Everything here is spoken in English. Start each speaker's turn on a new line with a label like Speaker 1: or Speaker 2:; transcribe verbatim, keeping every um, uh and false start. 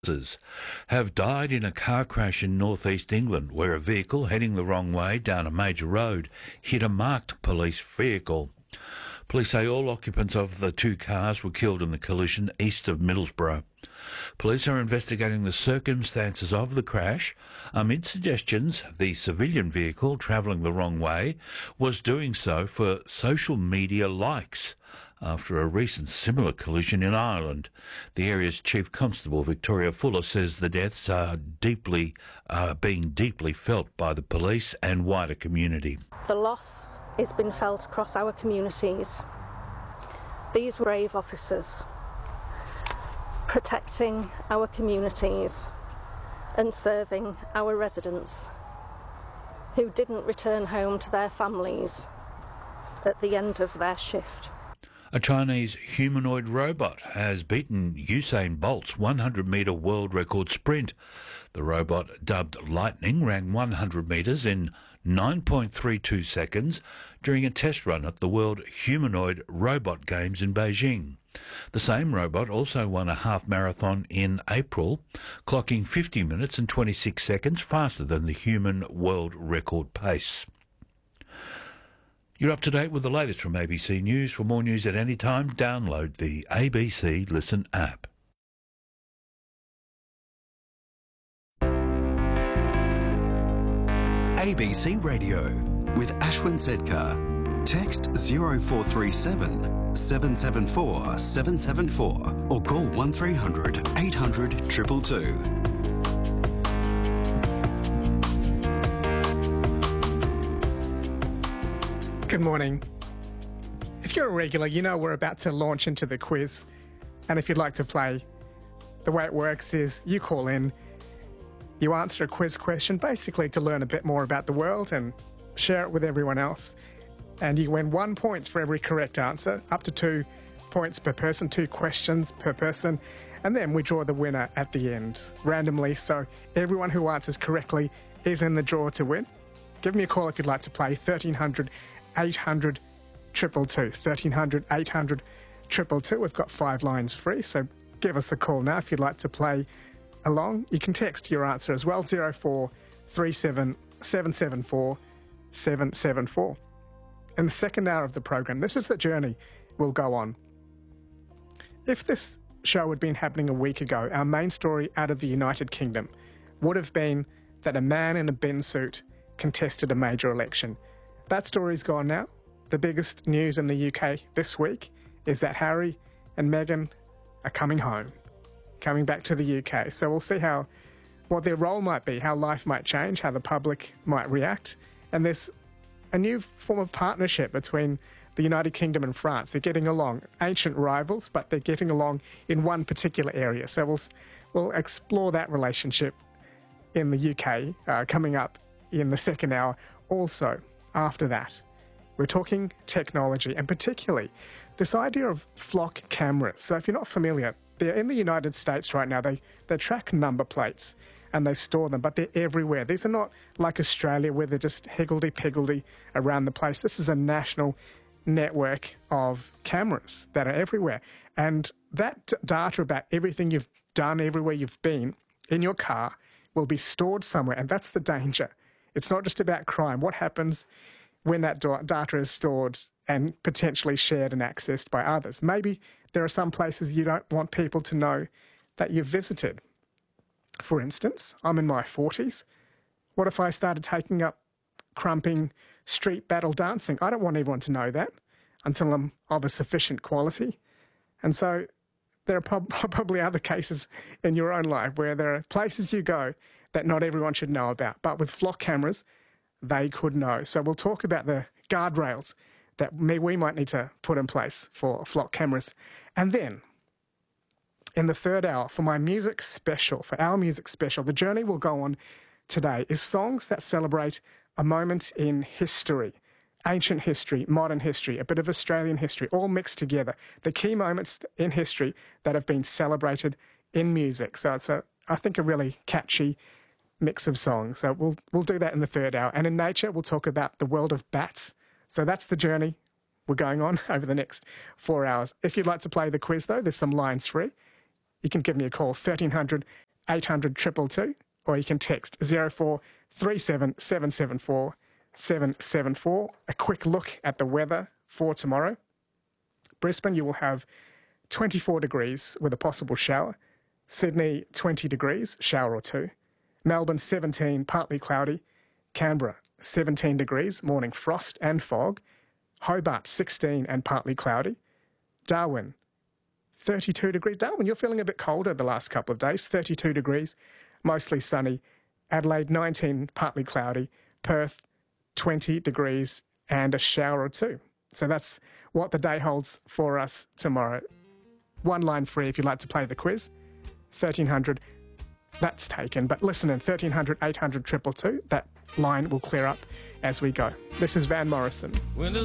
Speaker 1: have died in a car crash in northeast England where a vehicle heading the wrong way down a major road hit a marked police vehicle. Police say all occupants of the two cars were killed in the collision east of Middlesbrough. Police are investigating the circumstances of the crash amid suggestions the civilian vehicle travelling the wrong way was doing so for social media likes after a recent similar collision in Ireland. The area's Chief Constable, Victoria Fuller, says the deaths are deeply, are being deeply felt by the police and wider community.
Speaker 2: The loss has been felt across our communities. These brave officers protecting our communities and serving our residents who didn't return home to their families at the end of their shift.
Speaker 1: A Chinese humanoid robot has beaten Usain Bolt's one hundred metre world record sprint. The robot, dubbed Lightning, ran one hundred metres in nine point three two seconds during a test run at the World Humanoid Robot Games in Beijing. The same robot also won a half marathon in April, clocking fifty minutes and twenty-six seconds faster than the human world record pace. You're up to date with the latest from A B C News. For more news at any time, download the A B C Listen app.
Speaker 3: A B C Radio with Ashwin Sedkar. Text zero four three seven, seven seven four, seven seven four or call one three hundred, eight hundred, two two two.
Speaker 4: Good morning. If you're a regular, you know we're about to launch into the quiz. And if you'd like to play, the way it works is you call in, you answer a quiz question basically to learn a bit more about the world and share it with everyone else. And you win one point for every correct answer, up to two points per person, two questions per person. And then we draw the winner at the end, randomly. So everyone who answers correctly is in the draw to win. Give me a call if you'd like to play, thirteen hundred, eight hundred, two two two. thirteen hundred, eight hundred, two two two. We've got five lines free, so give us a call now if you'd like to play along. You can text your answer as well, zero four three seven, seven seven four, seven seven four. In the second hour of the program, this is the journey we'll go on. If this show had been happening a week ago, our main story out of the United Kingdom would have been that a man in a bin suit contested a major election. That story's gone now. The biggest news in the U K this week is that Harry and Meghan are coming home, coming back to the U K. So we'll see how what their role might be, how life might change, how the public might react. And there's a new form of partnership between the United Kingdom and France. They're getting along, ancient rivals, but they're getting along in one particular area. So we'll we'll explore that relationship in the U K uh, coming up in the second hour. Also, after that, we're talking technology and particularly this idea of flock cameras. So if you're not familiar, they're in the United States right now. They, they track number plates and they store them, but they're everywhere. These are not like Australia where they're just higgledy-piggledy around the place. This is a national network of cameras that are everywhere. And that d- data about everything you've done, everywhere you've been in your car will be stored somewhere, and that's the danger. It's not just about crime. What happens when that data is stored and potentially shared and accessed by others? Maybe there are some places you don't want people to know that you've visited. For instance, I'm in my forties. What if I started taking up crumping street battle dancing? I don't want everyone to know that until I'm of a sufficient quality. And so there are prob- probably other cases in your own life where there are places you go that not everyone should know about. But with flock cameras, they could know. So we'll talk about the guardrails that may, we might need to put in place for flock cameras. And then, in the third hour, for my music special, for our music special, the journey we'll go on today is songs that celebrate a moment in history. Ancient history, modern history, a bit of Australian history, all mixed together. The key moments in history that have been celebrated in music. So it's, a, I think, a really catchy mix of songs. So we'll we'll do that in the third hour. And in nature, we'll talk about the world of bats. So that's the journey we're going on over the next four hours. If you'd like to play the quiz, though, there's some lines free. You can give me a call, thirteen hundred, eight hundred two two two, or you can text zero four three seven seven seven four seven seven four. A quick look at the weather for tomorrow. Brisbane, you will have twenty-four degrees with a possible shower. Sydney, twenty degrees, shower or two. Melbourne, seventeen, partly cloudy. Canberra, seventeen degrees, morning frost and fog. Hobart, sixteen and partly cloudy. Darwin, thirty-two degrees. Darwin, you're feeling a bit colder the last couple of days. thirty-two degrees, mostly sunny. Adelaide, nineteen, partly cloudy. Perth, twenty degrees and a shower or two. So that's what the day holds for us tomorrow. One line free if you'd like to play the quiz. thirteen hundred, that's taken. But listen in, thirteen hundred, eight hundred, two two two. That line will clear up as we go. This is Van Morrison.